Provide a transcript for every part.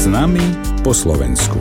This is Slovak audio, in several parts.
S nami po Slovensku.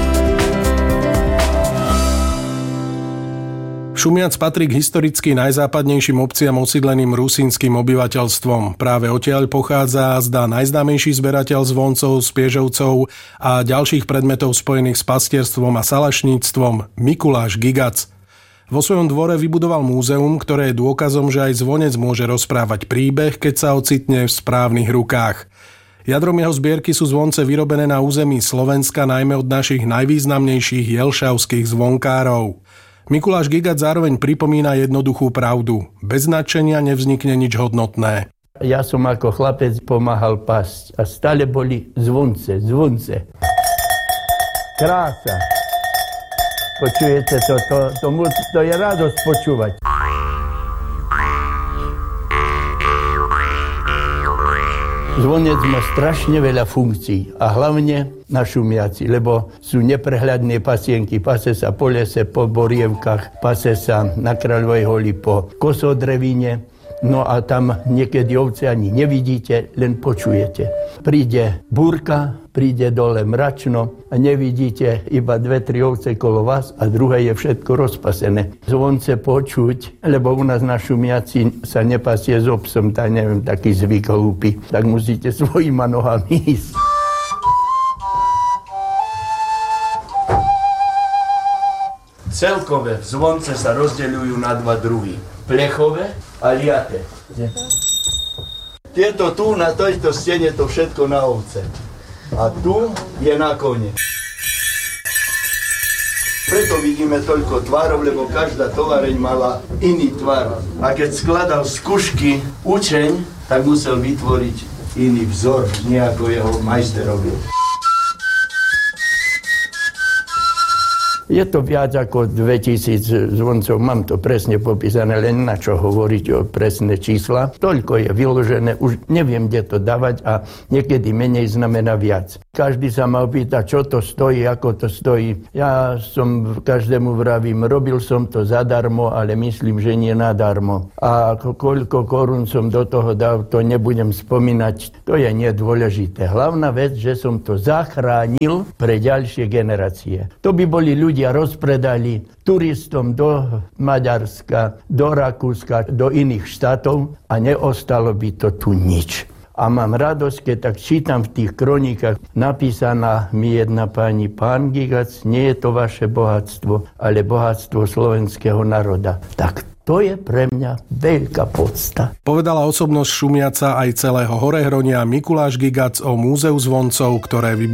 Šumiac patrí k historicky najzápadnejším obciam osídleným rusínskym obyvateľstvom. Práve odtiaľ pochádza zdá najznámejší zberateľ zvoncov, spiežovcov a ďalších predmetov spojených s pastierstvom a salašníctvom Mikuláš Gigac. Vo svojom dvore vybudoval múzeum, ktoré je dôkazom, že aj zvonec môže rozprávať príbeh, keď sa ocitne v správnych rukách. Jadrom jeho zbierky sú zvonce vyrobené na území Slovenska, najmä od našich najvýznamnejších jelšavských zvonkárov. Mikuláš Gigac zároveň pripomína jednoduchú pravdu. Bez nadšenia nevznikne nič hodnotné. Ja som ako chlapec pomáhal pásť a stále boli zvonce. Krása. Počujete to je radosť počúvať. Zvonec má strašne veľa funkcií a hlavne na Šumiaci, lebo sú neprehľadné pasienky. Pase sa po lese, po borievkach, pase sa na Kráľovej holi po kosodrevine. No a tam niekedy ovce ani nevidíte, len počujete. Príde búrka, príde dole mračno a nevidíte iba 2-3 ovce kolo vás a druhé je všetko rozpasené. Zvonce počuť, lebo u nás na Šumiaci sa nepasie s obsom, tak neviem, taký zvyk hlúpy. Tak musíte svojima nohami ísť. Celkové zvonce sa rozdeľujú na 2 druhy. Plechové a liate. Tieto tu na tejto stene to všetko na ovce. A tu je na kone. Preto vidíme toľko tvarov, lebo každá tovareň mala iný tvar. A keď skladal z kušky učeň, tak musel vytvoriť iný vzor, nejako jeho majster robil. Je to viac ako 2000 zvoncov, mám to presne popísané, len na čo hovoriť o presné čísla. Toľko je vyložené, už neviem, kde to dávať a niekedy menej znamená viac. Každý sa ma opýta, čo to stojí, ako to stojí. Ja som každému vravím, robil som to zadarmo, ale myslím, že nie nadarmo. A koľko korún som do toho dal, to nebudem spomínať, to je nedôležité. Hlavná vec, že som to zachránil pre ďalšie generácie. To by boli ľudia rozpredali turistom do Maďarska, do Rakúska, do iných štátov a neostalo by to tu nič. A mám radosť, keď tak čítam v tých kronikách, napísaná mi jedna pani, pán Gigac, nie je to vaše bohatstvo, ale bohatstvo slovenského národa. Tak to je pre mňa veľká podsta. Povedala osobnosť Šumiaca aj celého Horehronia Mikuláš Gigac o múzeu zvoncov, ktoré vybudoval